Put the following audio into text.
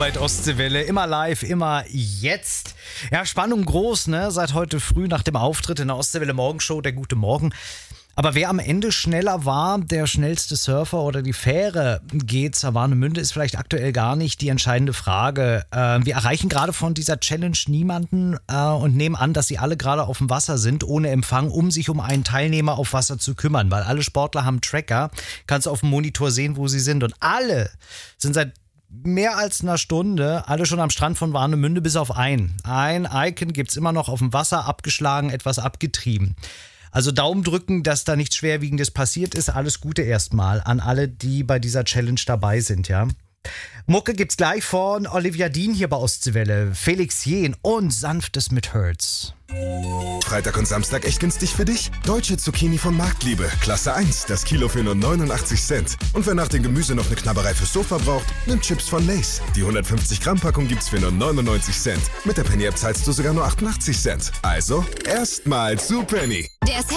Inside Ostseewelle, immer live, immer jetzt. Ja, Spannung groß, ne? Seit heute früh nach dem Auftritt in der Ostseewelle Morgenshow, der gute Morgen. Aber wer am Ende schneller war, der schnellste Surfer oder die Fähre geht zur Warnemünde, ist vielleicht aktuell gar nicht die entscheidende Frage. Wir erreichen gerade von dieser Challenge niemanden und nehmen an, dass sie alle gerade auf dem Wasser sind, ohne Empfang, um sich um einen Teilnehmer auf Wasser zu kümmern. Weil alle Sportler haben Tracker, kannst du auf dem Monitor sehen, wo sie sind. Und alle sind seit mehr als einer Stunde alle schon am Strand von Warnemünde, bis auf einen. Ein Icon gibt's immer noch auf dem Wasser, abgeschlagen, etwas abgetrieben. Also Daumen drücken, dass da nichts Schwerwiegendes passiert ist. Alles Gute erstmal an alle, die bei dieser Challenge dabei sind, ja. Mucke gibt's gleich von Olivia Dean hier bei Ostseewelle, Felix Jähn und Sanftes mit Hertz. Freitag und Samstag echt günstig für dich? Deutsche Zucchini von Marktliebe, Klasse 1, das Kilo für nur 89 Cent. Und wer nach dem Gemüse noch eine Knabberei fürs Sofa braucht, nimmt Chips von Lay's. Die 150 Gramm Packung gibt's für nur 99 Cent. Mit der Penny-App zahlst du sogar nur 88 Cent. Also, erstmal zu Penny. Der